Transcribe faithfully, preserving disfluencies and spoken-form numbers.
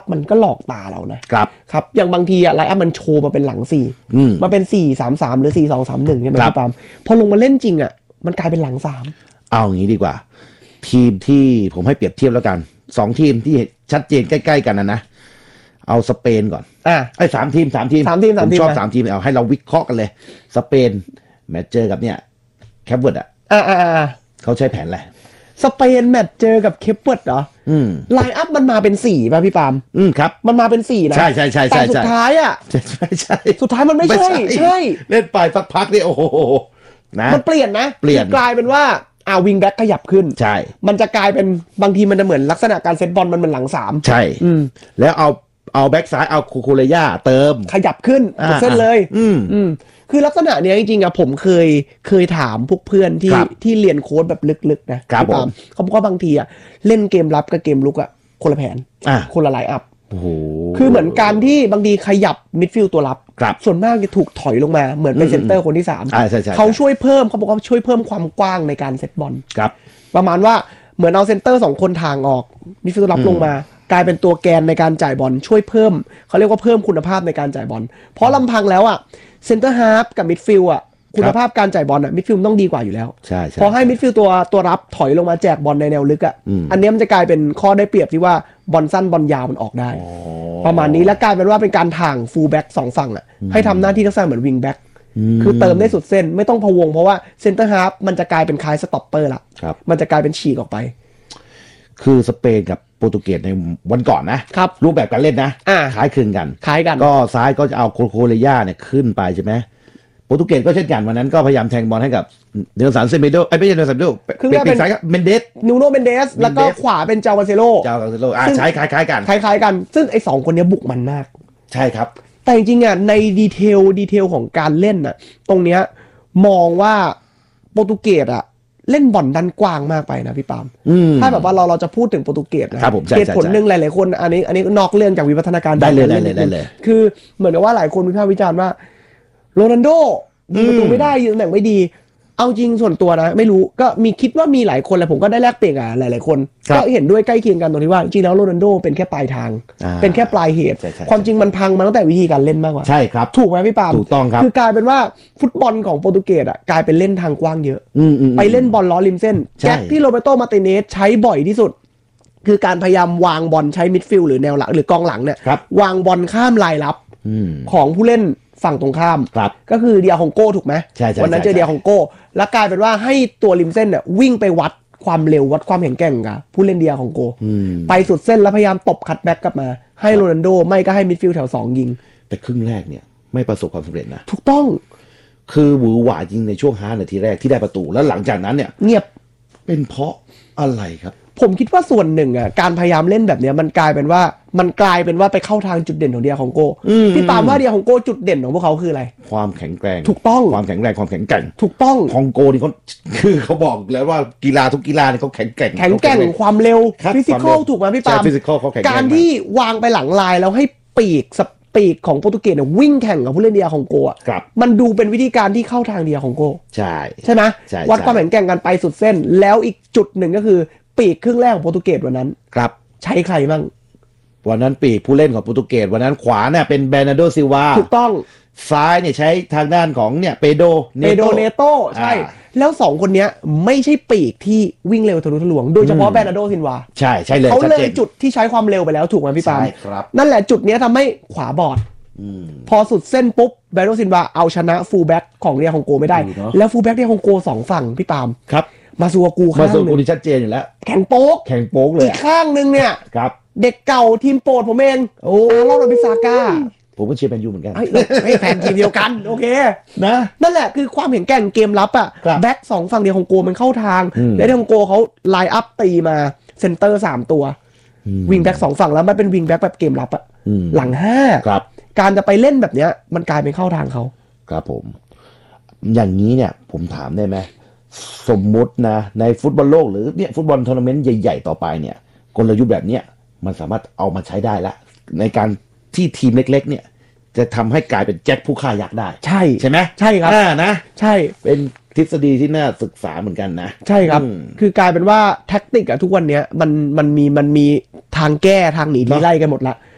มันก็หลอกตาเรานะครับครับอย่างบางทีอะไลน์อัพมันโชว์มาเป็นหลังสี่มาเป็นสี่ สาม สามหรือสี่ สอง สาม หนึ่งใช่ไหมพี่ปาล์มพอลงมาเล่นจริงอะมันกลายเป็นหลังสามเอาอย่างนี้ดีกว่าทีมที่ผมให้เปรียบเทียบแล้วกันสองทีมที่ชัดเจนใกล้ๆกันนะนะเอาสเปนก่อนอ่าไอ้สามทีมสามทีมสามทีมผมชอบสามทีมเอาให้เราวิเคราะห์กันเลยสเปนแมตช์เจอกับเนี่ยแคปเวิร์ดอ่ะอ่าอ่าเขาใช้แผนอะไรสเปนแมตช์เจอกับเคปเวิร์ดเหรออืมไลน์อัพมันมาเป็นสี่ป่ะพี่ปาล์มอืมครับมันมาเป็นสี่นะใช่ใช่ใช่ใช่แต่สุดท้ายอ่ะใช่ใช่ใช่สุดท้ายมันไม่ใช่ใช่เล่นไปสักพักนี่โอ้โหนะมันเปลี่ยนนะเปลี่ยนกลายเป็นว่าอ่าวิงแบ็กขยับขึ้นใช่มันจะกลายเป็นบางทีมันจะเหมือนลักษณะการเซตบอลมันเหมือนหลังสามใช่อืมแล้วเอาเอาแบ็กซ้ายเอาคูคูเรย่าเติมขยับขึ้นสุดเส้นเลยอืมอืมคือลักษณะเนี้ยจริงๆอะผมเคยเคยถามพวกเพื่อนที่ที่เรียนโค้ดแบบลึกๆนะพี่ปาล์มเขาบอกว่าบางทีอะเล่นเกมรับกับเกมลุกอะคนละแผนคนละไลน์อัพคือเหมือนการที่บางทีขยับมิดฟิลด์ตัวรับส่วนมากจะถูกถอยลงมาเหมือนเป็นเซนเตอร์คนที่สามเขาช่วยเพิ่มเขาบอกว่าช่วยเพิ่มความกว้างในการเซตบอลประมาณว่าเหมือนเอาเซนเตอร์สองคนทางออกมิดฟิลด์รับลงมากลายเป็นตัวแกนในการจ่ายบอลช่วยเพิ่มเขาเรียกว่าเพิ่มคุณภาพในการจ่ายบอลเพราะลำพังแล้วอ่ะเซนเตอร์ฮาล์ฟกับมิดฟิลด์อ่ะคุณภาพการจ่ายบอลอ่ะมิดฟิลด์ต้องดีกว่าอยู่แล้วใช่พอให้มิดฟิลด์ตัวตัวรับถอยลงมาแจกบอลในแนวลึกอ่ะอันนี้มันจะกลายเป็นข้อได้เปรียบที่ว่าบอลสั้นบอลยาวมันออกได้ประมาณนี้และกลายเป็นว่าเป็นการถ่างฟูลแบ็กสองฝั่งอ่ะให้ทำหน้าที่ลักษณะเหมือนวิงแบ็กคือเติมได้สุดเส้นไม่ต้องพะวงเพราะว่าเซนเตอร์ฮาล์ฟมันจะกลายเป็นคล้ายสต็อปเปอร์ละมันจะกลายเป็นฉีกออกไปคือสเปนกับโปรตุเกสในวันก่อนนะครับรูปแบบการเล่นนะคล้ายคลึงกันคล้ายกันก็ซ้ายก็จะเอาโคโคเรย่าเนี่ยขึ้นไปใช่ไหมโปรตุเกสก็เช่นกันวันนั้นก็พยายามแทงบอลให้กับเดลสันเซเมโดไอ้ไม่ใช่เดลสันเซเมโดเป็นซ้ายก็เมนเดสนูโนเมนเดสแล้วก็ขวาเป็นเจ้าคาเซโลเจ้าคาเซโลอ่าใช้คล้ายๆกันคล้ายๆกันซึ่งไอ้สองคนนี้บุกมันมากใช่ครับแต่จริงๆอ่ะในดีเทลดีเทลของการเล่นอ่ะตรงเนี้ยมองว่าโปรตุเกสอ่ะเล่นบอลดันกว้างมากไปนะพี่ปาล์มถ้าแบบว่าเราเราจะพูดถึงโปรตุเกสนะเหตุผลหนึ่งหลายๆคนอันนี้อันนี้นอกเรื่องจากวิวัฒนาการได้เลยได้เลยได้เลยคือเหมือนกับว่าหลายคนวิพากษ์วิจารณ์ว่าโรนัลโดยิงประตูไม่ได้ยิงตำแหน่งไม่ดีเอาจริงส่วนตัวนะไม่รู้ก็มีคิดว่ามีหลายคนแหละผมก็ได้แลกเปลี่ยนกับหลายๆคนก็เห็นด้วยใกล้เคียงกันตรงที่ว่าจริงแล้วโรนัลโดเป็นแค่ปลายทางเป็นแค่ปลายเหตุความจริงมันพังมาตั้งแต่วิธีการเล่นมากกว่าใช่ครับถูกไหมพี่ปาล์มถูกต้องครับคือกลายเป็นว่าฟุตบอลของโปรตุเกสอ่ะกลายเป็นเล่นทางกว้างเยอะไปเล่นบอลล้อริมเส้นแจ็คที่โรเบโตมาร์ติเนสใช้บ่อยที่สุดคือการพยายามวางบอลใช้มิดฟิลด์หรือแนวหลังหรือกองหลังเนี่ยวางบอลข้ามลายลับของผู้เล่นฝั่งตรงข้ามก็คือเดียฮองโก้ถูกไหมวันนั้นเจอเดียฮองโก้แล้วกลายเป็นว่าให้ตัวริมเส้นเนี่ยวิ่งไปวัดความเร็ววัดความแข็งแกร่งกับผู้เล่นเดียฮองโก้ไปสุดเส้นแล้วพยายามตบคัตแบ็กกลับมาให้โรนัลโดไม่ก็ให้มิดฟิลด์แถวสองยิงแต่ครึ่งแรกเนี่ยไม่ประสบความสำเร็จนะถูกต้องคือหวือหวาจริงในช่วงห้านาทีแรกที่ได้ประตูแล้วหลังจากนั้นเนี่ยเงียบเป็นเพราะอะไรครับผมคิดว่าส่วนหนึ่งอ่ะการพยายามเล่นแบบนี้มันกลายเป็นว่ามันกลายเป็นว่าไปเข้าทางจุดเด่นของเดียฮองโก้ที่ตามว่าเดียฮองโก้จุดเด่นของพวกเขาคืออะไรความแข็งแกร่งถูกต้องความแข็งแรงความแข็งแกร่งถูกต้องฮองโกนี่เขาคือเขาบอกแล้วว่ากีฬาทุกกีฬาเนี่ยเขาแข็งแกร่งแข็งแกร่งความเร็วฟิสิกอลถูกไหมพี่ปามฟิสิกอลเขาแข็งการที่วางไปหลังลายแล้วให้ปีกปีกของโปรตุเกสเนี่ยวิ่งแข่งกับผู้เล่นเดียฮองโกอ่ะมันดูเป็นวิธีการที่เข้าทางเดียฮองโกใช่ใช่ไหมวัดความแข็งแกร่งกันไปสุดเส้นแล้วอีกจุดหนึ่งก็คือปีกครึ่งแรกของโปรตุเกสวันนั้นครับใช้ใครบ้างวันนั้นปีกผู้เล่นของโปรตุเกสวันนั้นขวาเนี่ยเป็นเบร์นาร์โดซิลวาถูกต้องซ้ายเนี่ยใช้ทางด้านของเนี่ยเปโดเปโดเนโตใช่แล้วสองคนนี้ไม่ใช่ปีกที่วิ่งเร็วทะลุทะลวงโดยเฉพาะเบร์นาร์โดซิลวาใช่ใช่เลยเขาเลยจุดที่ใช้ความเร็วไปแล้วถูกไหมพี่ปาล์มใช่ครับนั่นแหละจุดนี้ทำให้ขวาบอดพอสุดเส้นปุ๊บเบร์นาร์โดซิลวาเอาชนะฟูลแบ็กของเดียฮองโกไม่ได้แล้วฟูลแบ็กเดียฮองโกสองฝั่งพี่ปาล์มครับมาซัวกูข้างนึงมาซัวกูนี่ชัดเจนอยู่แล้วแข่งโป๊กแข่งโป๊กเลยอีกข้างนึงเนี่ยครับเด็กเก่าทีมโปรดผมเองโอ้อาร์โลบิซาก้าผมก็เชียร์แมนยูเหมือนกันไม่แฟนทีมเดียวกันโอเคนะนั่นแหละคือความเห็นแกร่งเกมรับอ่ะแบ็คสองฝั่งเดียวของโกมันเข้าทางแล้วเดียของโกเขาไลน์อัพตีมาเซนเตอร์สามตัววิงแบ็คสองฝั่งแล้วมันเป็นวิงแบ็คแบบเกมรับอ่ะหลังห้าการจะไปเล่นแบบเนี้ยมันกลายเป็นเข้าทางเขาครับผมอย่างนี้เนี่ยผมถามได้ไหมสมมุตินะในฟุตบอลโลกหรือเนี่ยฟุตบอลทัวร์นาเมนต์ใหญ่ๆต่อไปเนี่ยกลยุทธ์แบบเนี้ยมันสามารถเอามาใช้ได้ละในการที่ทีมเล็กๆเนี่ยจะทำให้กลายเป็นแจ็คผู้ฆ่ายักษ์ได้ใช่ใช่ไหมใช่ครับนะใช่เป็นทฤษฎีที่น่าศึกษาเหมือนกันนะใช่ครับคือกลายเป็นว่าแท็กติกอะทุกวันเนี้ยมันมันมีมันมีทางแก้ทางหนีทีไล่กันหมดละ